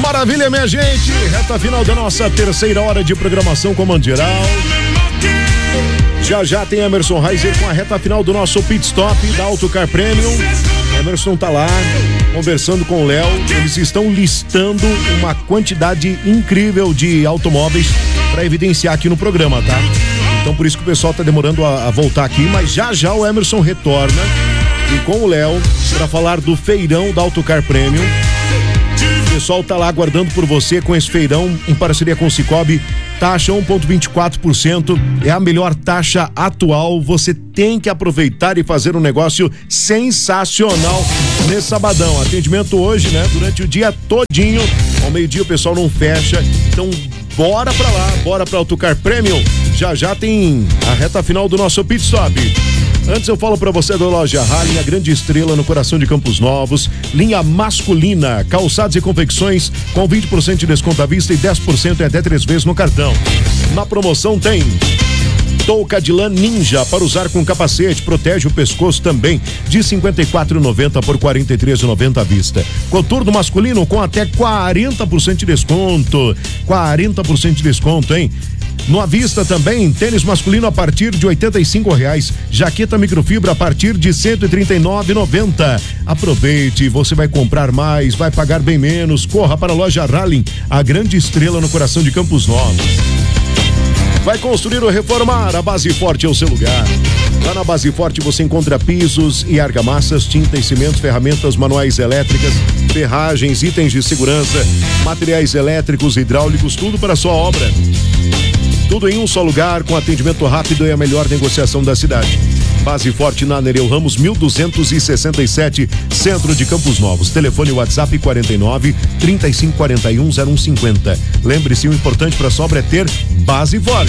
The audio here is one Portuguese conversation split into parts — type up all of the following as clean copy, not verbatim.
Maravilha, minha gente. Reta final da nossa terceira hora de programação Comando Geral. Já tem Emerson Reiser com a reta final do nosso pit stop da Autocar Premium. Emerson tá lá conversando com o Léo. Eles estão listando uma quantidade incrível de automóveis para evidenciar aqui no programa, tá? Então por isso que o pessoal tá demorando a voltar aqui, mas já o Emerson retorna e com o Léo para falar do feirão da Autocar Premium. O pessoal tá lá aguardando por você com esse feirão em parceria com o Cicobi. Taxa 1,24%, é a melhor taxa atual. Você tem que aproveitar e fazer um negócio sensacional nesse sabadão. Atendimento hoje, né? Durante o dia todinho. Ao meio-dia o pessoal não fecha. Então bora pra lá, bora pra Autocar Premium. Já tem a reta final do nosso pit stop. Antes eu falo pra você da loja Harley, a grande estrela no coração de Campos Novos, linha masculina, calçados e confecções com 20% de desconto à vista e 10% em até 3 vezes no cartão. Na promoção tem touca de lã Ninja para usar com capacete, protege o pescoço também, de R$ 54,90 por R$ 43,90 à vista. Coturno masculino com até 40% de desconto. 40% de desconto, hein? No à vista também, tênis masculino a partir de R$ 85,00, jaqueta microfibra a partir de R$ 139,90. Aproveite, você vai comprar mais, vai pagar bem menos. Corra para a loja Rallin, a grande estrela no coração de Campos Novos. Vai construir ou reformar? A Base Forte é o seu lugar. Lá na Base Forte você encontra pisos e argamassas, tinta e cimentos, ferramentas manuais elétricas, ferragens, itens de segurança, materiais elétricos, hidráulicos, tudo para a sua obra. Tudo em um só lugar, com atendimento rápido e a melhor negociação da cidade. Base Forte na Nereu Ramos 1267, centro de Campos Novos. Telefone WhatsApp 49 3541 0150. Lembre-se, o importante para a sua obra é ter Base Forte.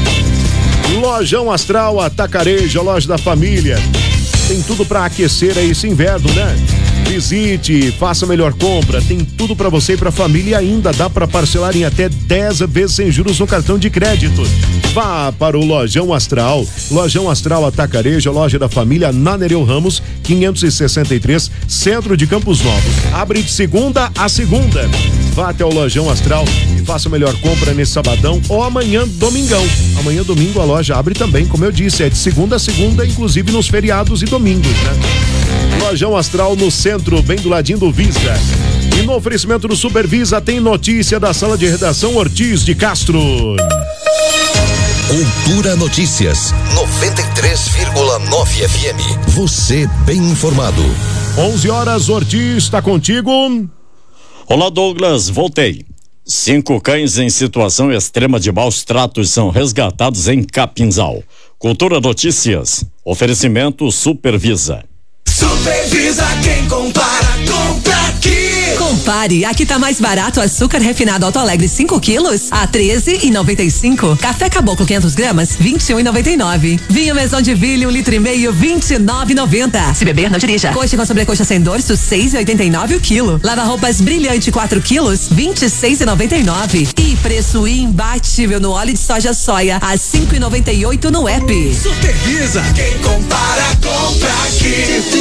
Lojão Astral, Atacarejo, a loja da família. Tem tudo para aquecer aí esse inverno, né? Visite, faça a melhor compra, tem tudo para você e para a família e ainda dá para parcelar em até 10 vezes sem juros no cartão de crédito. Vá para o Lojão Astral. Lojão Astral Atacarejo, a loja da família na Nereu Ramos 563, centro de Campos Novos. Abre de segunda a segunda. Vá até o Lojão Astral e faça a melhor compra nesse sabadão ou amanhã, domingão. Amanhã, domingo, a loja abre também, como eu disse, é de segunda a segunda, inclusive nos feriados e domingos, né? Lojão Astral no centro, bem do ladinho do Visa. E no oferecimento do Supervisa tem notícia da sala de redação Ortiz de Castro. Cultura Notícias 93,9 FM. Você bem informado. 11 horas, Ortiz, está contigo. Olá, Douglas, voltei. 5 cães em situação extrema de maus tratos são resgatados em Capinzal. Cultura Notícias, oferecimento Supervisa. Supervisa quem compara, compra aqui. Compare, aqui tá mais barato açúcar refinado Alto Alegre 5 quilos a R$13,95. Café Caboclo 500 gramas, R$21,99. Vinho Maison de Ville 1,5 litro, R$29,90. Se beber, não dirija. Coxa com sobrecoxa sem dorso, R$6,89 o quilo. Lava roupas Brilhante 4 quilos, R$26,99. E preço imbatível no óleo de soja soia a R$5,98 no app. Supervisa quem compara, compra aqui.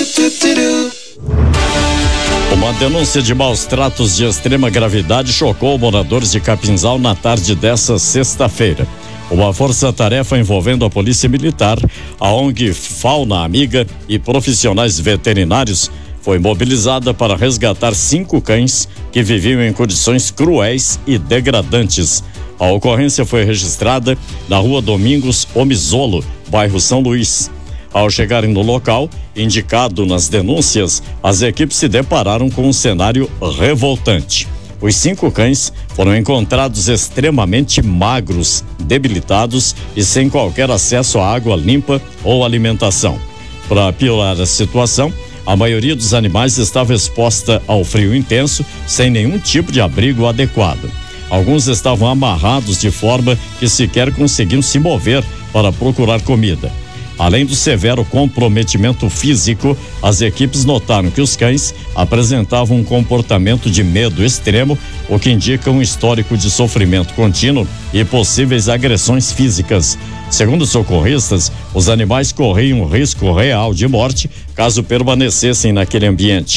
Uma denúncia de maus tratos de extrema gravidade chocou moradores de Capinzal na tarde dessa sexta-feira. Uma força-tarefa envolvendo a Polícia Militar, a ONG Fauna Amiga e profissionais veterinários foi mobilizada para resgatar 5 cães que viviam em condições cruéis e degradantes. A ocorrência foi registrada na rua Domingos Omizolo, bairro São Luís. Ao chegarem no local, indicado nas denúncias, as equipes se depararam com um cenário revoltante. Os 5 cães foram encontrados extremamente magros, debilitados e sem qualquer acesso à água limpa ou alimentação. Para piorar a situação, a maioria dos animais estava exposta ao frio intenso, sem nenhum tipo de abrigo adequado. Alguns estavam amarrados de forma que sequer conseguiam se mover para procurar comida. Além do severo comprometimento físico, as equipes notaram que os cães apresentavam um comportamento de medo extremo, o que indica um histórico de sofrimento contínuo e possíveis agressões físicas. Segundo os socorristas, os animais corriam risco real de morte caso permanecessem naquele ambiente.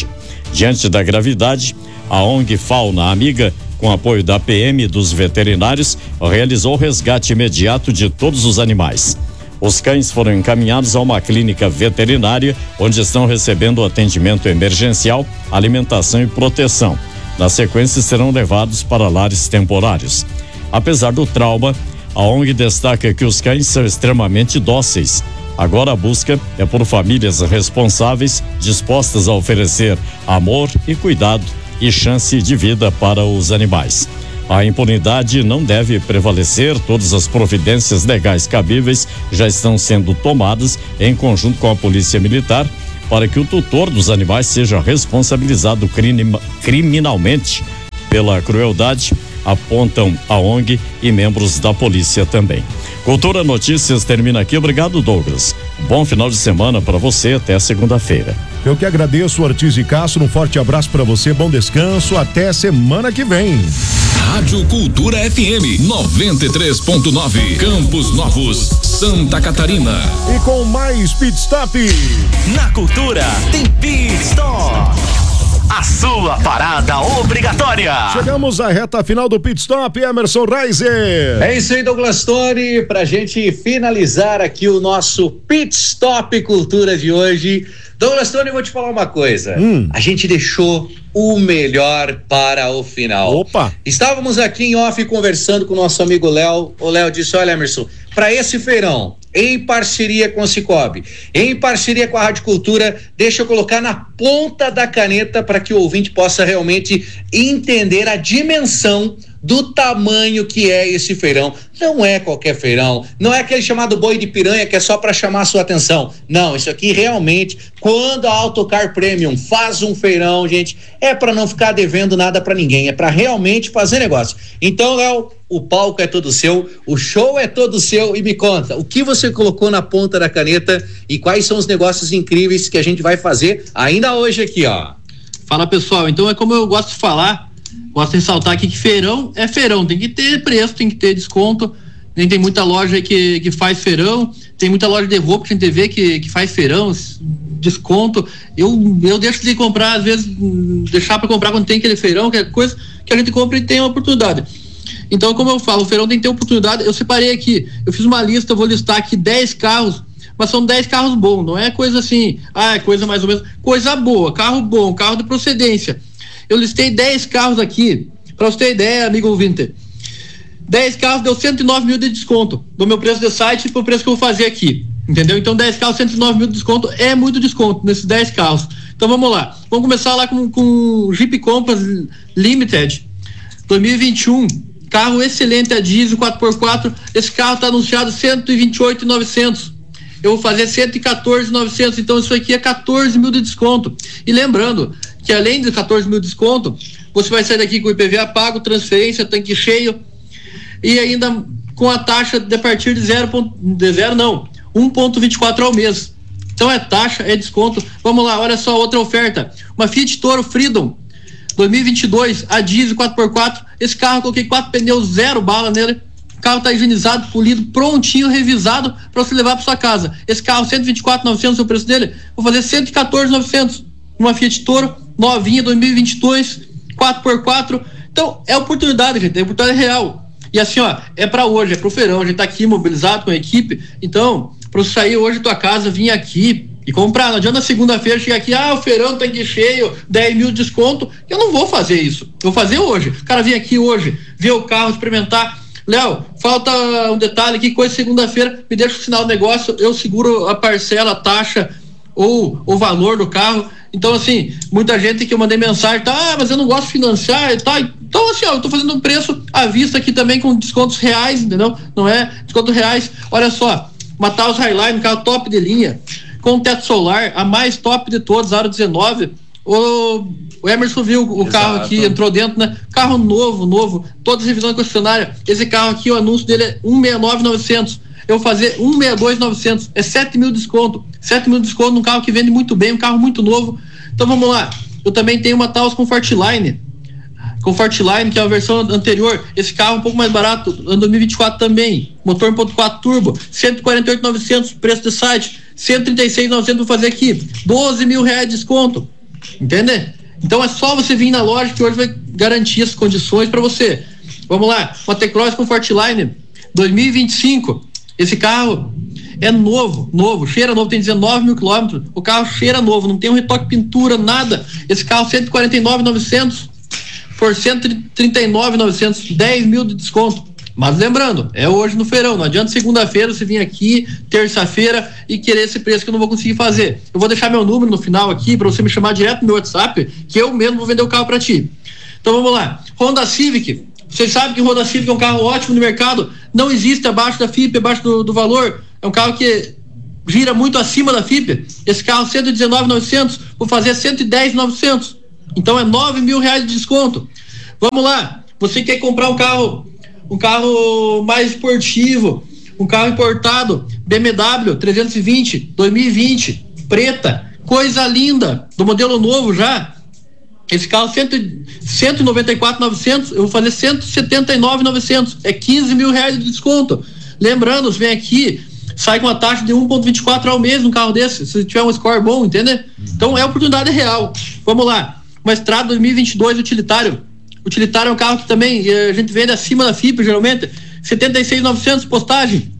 Diante da gravidade, a ONG Fauna Amiga, com apoio da PM e dos veterinários, realizou o resgate imediato de todos os animais. Os cães foram encaminhados a uma clínica veterinária, onde estão recebendo atendimento emergencial, alimentação e proteção. Na sequência, serão levados para lares temporários. Apesar do trauma, a ONG destaca que os cães são extremamente dóceis. Agora a busca é por famílias responsáveis, dispostas a oferecer amor e cuidado e chance de vida para os animais. A impunidade não deve prevalecer, todas as providências legais cabíveis já estão sendo tomadas em conjunto com a Polícia Militar para que o tutor dos animais seja responsabilizado criminalmente pela crueldade, apontam a ONG e membros da polícia também. Cultura Notícias termina aqui. Obrigado, Douglas. Bom final de semana para você, até segunda-feira. Eu que agradeço, Ortiz e Castro, um forte abraço para você, bom descanso, até semana que vem. Rádio Cultura FM 93.9, Campos Novos, Santa Catarina. E com mais Pit Stop. Na Cultura tem Pit Stop, a sua parada obrigatória. Chegamos à reta final do Pit Stop, Emerson Reiser. É isso aí, Douglas Tony, pra gente finalizar aqui o nosso Pit Stop Cultura de hoje. Douglas Tony, eu vou te falar uma coisa. A gente deixou o melhor para o final. Opa! Estávamos aqui em off conversando com o nosso amigo Léo. O Léo disse: olha, Emerson, para esse feirão, em parceria com o Cicobi, em parceria com a Rádio Cultura, deixa eu colocar na ponta da caneta para que o ouvinte possa realmente entender a dimensão do tamanho que é esse feirão. Não é qualquer feirão, não é aquele chamado boi de piranha que é só para chamar a sua atenção. Não, isso aqui realmente, quando a Autocar Premium faz um feirão, gente, é para não ficar devendo nada para ninguém, é para realmente fazer negócio. Então, Léo, o palco é todo seu, o show é todo seu, e me conta, o que você colocou na ponta da caneta e quais são os negócios incríveis que a gente vai fazer ainda hoje aqui, ó. Fala, pessoal, então é como eu gosto de falar, gosto de ressaltar aqui que feirão é feirão, tem que ter preço, tem que ter desconto. Tem muita loja aí que faz feirão, tem muita loja de roupa que a gente vê que faz feirão, desconto. Eu deixo de comprar, às vezes, deixar para comprar quando tem aquele feirão, que é coisa que a gente compra e tem uma oportunidade. Então, como eu falo, o feirão tem que ter oportunidade. Eu separei aqui, eu fiz uma lista, eu vou listar aqui 10 carros, mas são 10 carros bons, não é coisa assim, é coisa mais ou menos, coisa boa, carro bom, carro de procedência. Eu listei 10 carros aqui, para você ter ideia, amigo ouvinte. 10 carros deu 109 mil de desconto do meu preço de site pro preço que eu vou fazer aqui, entendeu? Então 10 carros, 109 mil de desconto, é muito desconto nesses 10 carros. Então vamos lá, vamos começar lá com o Jeep Compass Limited 2021, carro excelente a diesel 4x4, esse carro está anunciado 128.900, eu vou fazer 114.900, então isso aqui é 14 mil de desconto. E lembrando que além de 14 mil de desconto, você vai sair daqui com o IPVA pago, transferência, tanque cheio, e ainda com a taxa de partir de 1,24 ao mês. Então é taxa, é desconto. Vamos lá, olha só outra oferta, uma Fiat Toro Freedom 2022, a diesel 4x4, esse carro eu coloquei 4 pneus, 0 bala nele, o carro está higienizado, polido, prontinho, revisado para você levar para sua casa. Esse carro 124.900 é o preço dele, vou fazer 114.900, uma Fiat Toro novinha 2022, 4x4. Então é oportunidade, gente, é oportunidade real. E assim, ó, é para hoje, é pro feirão, a gente tá aqui mobilizado com a equipe. Então, para você sair hoje da tua casa, vir aqui e comprar, não adianta segunda-feira chegar aqui, o feirão tá aqui cheio, 10 mil de desconto. Eu não vou fazer isso, eu vou fazer hoje. O cara vem aqui hoje, ver o carro, experimentar. Léo, falta um detalhe aqui, coisa segunda-feira, me deixa o sinal do negócio, eu seguro a parcela, a taxa ou o valor do carro. Então, assim, muita gente que eu mandei mensagem, mas eu não gosto de financiar e tal. Então, assim, eu tô fazendo um preço à vista aqui também com descontos reais, entendeu? Não é descontos reais. Olha só, uma Taos Highline, um carro top de linha, com teto solar, a mais top de todos, aro 19. O Emerson viu o carro aqui, entrou dentro, né? Carro novo, todas as revisões concessionárias. Esse carro aqui, o anúncio dele é 169.900. Eu vou fazer 162.900, é 7 mil de desconto. 7 mil de desconto num carro que vende muito bem, um carro muito novo. Então vamos lá, eu também tenho uma Taos Comfortline, que é a versão anterior. Esse carro é um pouco mais barato, ano 2024 também, motor 1.4 turbo, 148.900, preço de site, 136.900 vou fazer aqui, 12 mil reais de desconto, entende? Então é só você vir na loja que hoje vai garantir as condições para você. Vamos lá, uma T-Cross Comfortline 2025. Esse carro é novo, cheira novo, tem 19 mil quilômetros. O carro cheira novo, não tem um retoque pintura, nada. Esse carro 149.900 por 139.900, 10 mil de desconto. Mas lembrando, é hoje no feirão, não adianta segunda-feira você vir aqui, terça-feira e querer esse preço que eu não vou conseguir fazer. Eu vou deixar meu número no final aqui para você me chamar direto no meu WhatsApp, que eu mesmo vou vender o carro para ti. Então vamos lá, Honda Civic, vocês sabem que o Honda Civic é um carro ótimo no mercado, não existe abaixo da FIP, abaixo do valor, é um carro que gira muito acima da FIP. Esse carro 119.900, vou fazer 110.900, então é 9 mil reais de desconto. Vamos lá, você quer comprar um carro mais esportivo, um carro importado, BMW 320 2020, preta, coisa linda, do modelo novo já. Esse carro 194.900, eu vou fazer 179.900, é 15 mil reais de desconto. Lembrando, você vem aqui, sai com uma taxa de 1,24 ao mês um carro desse, se tiver um score bom, entendeu? Então é oportunidade real. Vamos lá, uma Estrada 2022 utilitário é um carro que também a gente vende acima da FIP, geralmente, 76.900 postagem,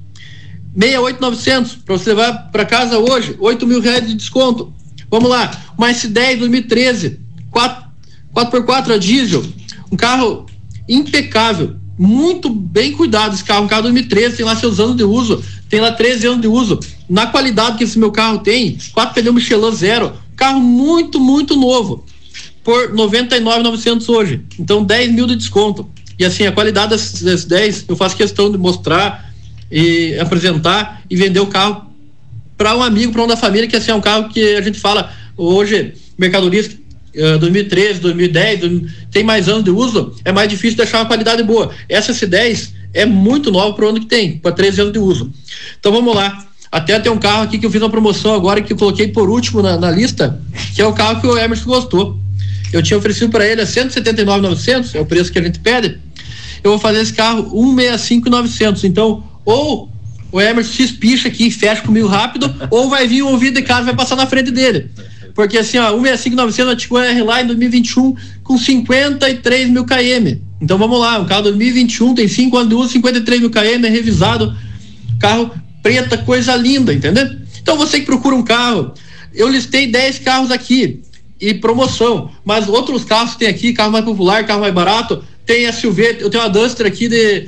68.900 para você levar para casa hoje, 8 mil reais de desconto. Vamos lá, uma S10 2013 4x4 a diesel, um carro impecável, muito bem cuidado esse carro, um carro 2013, tem lá seus anos de uso, tem lá 13 anos de uso, na qualidade que esse meu carro tem, 4 pneus Michelin zero, carro muito, muito novo, por 99.900 hoje, então 10 mil de desconto. E assim, a qualidade desses 10 eu faço questão de mostrar e apresentar e vender o carro para um amigo, para um da família, que assim é um carro que a gente fala hoje, mercadorias 2013, 2010, tem mais anos de uso, é mais difícil deixar uma qualidade boa. Essa S10 é muito nova para o ano que tem, para 13 anos de uso. Então vamos lá, até tem um carro aqui que eu fiz uma promoção agora, que eu coloquei por último na lista, que é o carro que o Emerson gostou. Eu tinha oferecido para ele a 179.900, é o preço que a gente pede. Eu vou fazer esse carro 165.900. Então, ou o Emerson se espicha aqui e fecha comigo rápido, ou vai vir um ouvido de casa e vai passar na frente dele. Porque assim, ó, 165.900 Tiguan R-Line 2021 com 53 mil km. Então vamos lá, um carro 2021, tem 5 anos de uso, 53 mil km, é revisado, carro preta, coisa linda, entendeu? Então você que procura um carro, eu listei 10 carros aqui e promoção, mas outros carros tem aqui, carro mais popular, carro mais barato, tem SUV, eu tenho uma Duster aqui de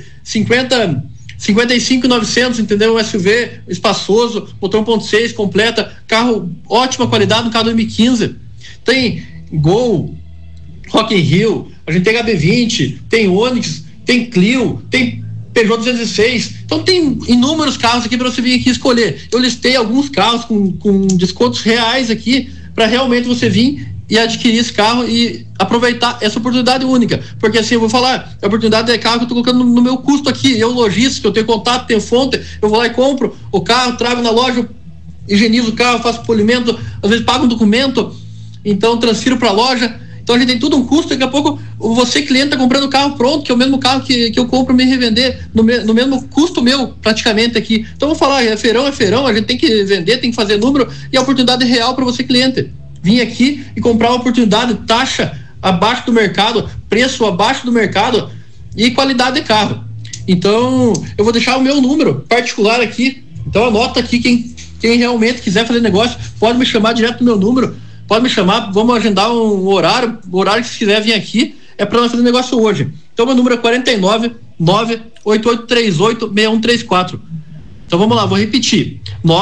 55.900, entendeu? Um SUV espaçoso, motor 1.6 completa, carro ótima qualidade, no carro 2015. Tem Gol, Rock in Rio, a gente tem HB20, tem Onix, tem Clio, tem Peugeot 206. Então tem inúmeros carros aqui para você vir aqui escolher. Eu listei alguns carros com descontos reais aqui para realmente você vir e adquirir esse carro e aproveitar essa oportunidade única, porque assim, eu vou falar, a oportunidade é carro que eu tô colocando no meu custo aqui, eu logística, eu tenho contato, tenho fonte, eu vou lá e compro o carro, trago na loja, higienizo o carro, faço polimento, às vezes pago um documento, então transfiro para a loja, então a gente tem tudo um custo, daqui a pouco você cliente tá comprando o carro pronto, que é o mesmo carro que eu compro me revender, no mesmo custo meu, praticamente aqui. Então vou falar, é feirão, a gente tem que vender, tem que fazer número, e a oportunidade é real para você cliente. Vim aqui e comprar uma oportunidade, taxa abaixo do mercado, preço abaixo do mercado e qualidade de carro. Então, eu vou deixar o meu número particular aqui. Então, anota aqui quem realmente quiser fazer negócio, pode me chamar direto no meu número, pode me chamar, vamos agendar um horário, o horário que você quiser vir aqui, é para nós fazer negócio hoje. Então, meu número é 49 98838 6134. Então, vamos lá, vou repetir.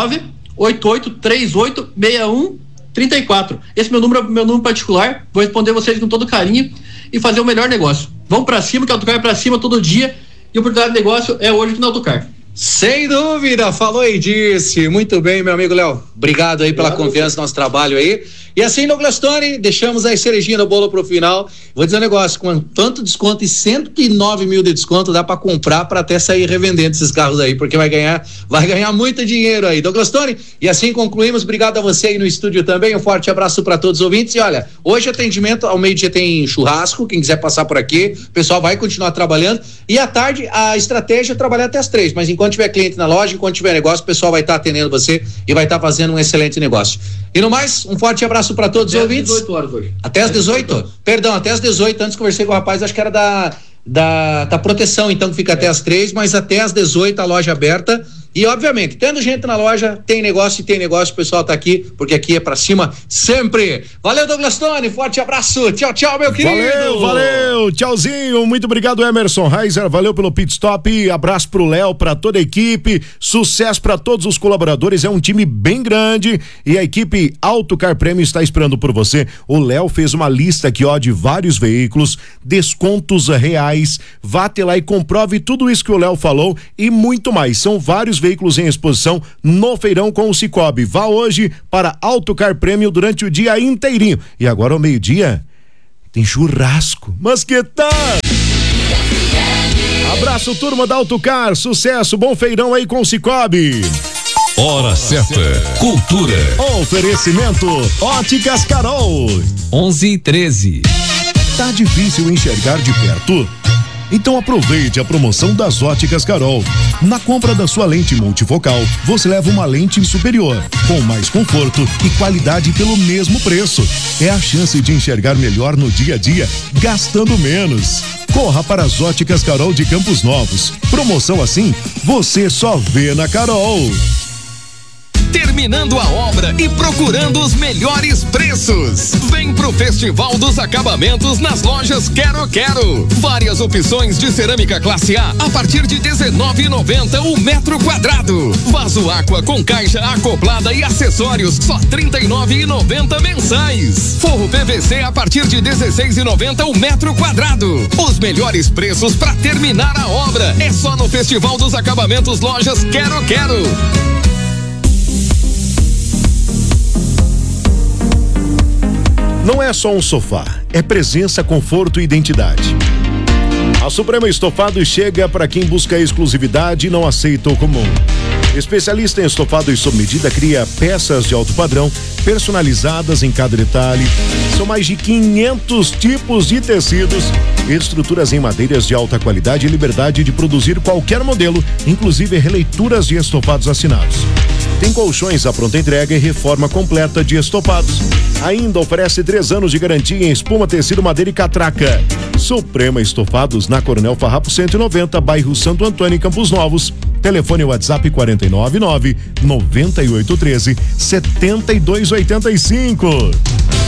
98838 6134. Esse é meu número particular. Vou responder vocês com todo carinho e fazer o melhor negócio. Vamos pra cima, que o Autocar é pra cima todo dia. E a oportunidade de negócio é hoje aqui no Autocar. Sem dúvida, falou e disse. Muito bem, meu amigo Léo. Obrigado aí pela confiança no nosso trabalho aí. E assim, Douglas Tony, deixamos a cerejinha no bolo pro final. Vou dizer um negócio, com tanto desconto e 109 mil de desconto, dá pra comprar pra até sair revendendo esses carros aí, porque vai ganhar muito dinheiro aí. Douglas Tony, e assim concluímos. Obrigado a você aí no estúdio também. Um forte abraço pra todos os ouvintes. E olha, hoje atendimento ao meio-dia tem churrasco, quem quiser passar por aqui, o pessoal vai continuar trabalhando. E à tarde a estratégia é trabalhar até as 3, mas enquanto enquanto tiver cliente na loja, enquanto tiver negócio, o pessoal vai estar atendendo você e vai estar fazendo um excelente negócio. E no mais, um forte abraço para todos os ouvintes. 18 horas hoje. Até as 18? Perdão, até as 18. Antes conversei com o rapaz, acho que era da proteção, então, que fica até as 3, mas até as 18 a loja aberta. E, obviamente, tendo gente na loja, tem negócio, o pessoal tá aqui, porque aqui é pra cima sempre. Valeu, Douglas Tony, forte abraço, tchau, tchau, meu querido. Valeu, tchauzinho, muito obrigado, Emerson Reiser, valeu pelo pit stop, abraço pro Léo, pra toda a equipe, sucesso pra todos os colaboradores, é um time bem grande e a equipe Autocar Prêmio está esperando por você. O Léo fez uma lista aqui, ó, de vários veículos, descontos reais, vá até lá e comprove tudo isso que o Léo falou e muito mais, são vários veículos em exposição no feirão com o Cicobi. Vá hoje para Autocar Prêmio durante o dia inteirinho. E agora ao meio-dia tem churrasco. Mas que tal? Abraço, turma da Autocar, sucesso, bom feirão aí com o Cicobi. Hora certa. Cultura. Oferecimento Óticas Carol. 11:13. Tá difícil enxergar de perto? Então aproveite a promoção das Óticas Carol. Na compra da sua lente multifocal, você leva uma lente superior, com mais conforto e qualidade pelo mesmo preço. É a chance de enxergar melhor no dia a dia, gastando menos. Corra para as Óticas Carol de Campos Novos. Promoção assim, você só vê na Carol. Terminando a obra e procurando os melhores preços. Vem pro Festival dos Acabamentos nas lojas Quero Quero. Várias opções de cerâmica classe A partir de R$19,90 o metro quadrado. Vaso Aqua com caixa acoplada e acessórios só R$39,90 mensais. Forro PVC a partir de R$16,90 o metro quadrado. Os melhores preços para terminar a obra é só no Festival dos Acabamentos lojas Quero Quero. Não é só um sofá, é presença, conforto e identidade. A Suprema Estofados chega para quem busca exclusividade e não aceita o comum. Especialista em estofado e sob medida, cria peças de alto padrão, personalizadas em cada detalhe. São mais de 500 tipos de tecidos, estruturas em madeiras de alta qualidade e liberdade de produzir qualquer modelo, inclusive releituras de estofados assinados. Tem colchões à pronta entrega e reforma completa de estofados. Ainda oferece 3 anos de garantia em espuma, tecido, madeira e catraca. Suprema Estofados na Coronel Farrapo 190, bairro Santo Antônio, em Campos Novos. Telefone WhatsApp 499-9813-7285.